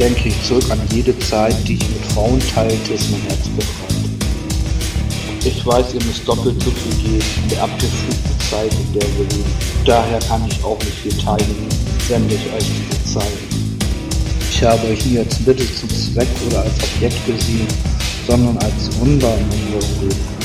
Denke ich zurück an jede Zeit, die ich mit Frauen teilte, ist mein Herz befreit. Ich weiß, ihr müsst doppelt so viel geben in der abgefugten Zeit, in der wir leben. Daher kann ich auch nicht viel teilen, sende ich euch diese Zeilen. Ich habe euch nie als Mittel zum Zweck oder als Objekt gesehen, sondern als Wunder in unserem Leben.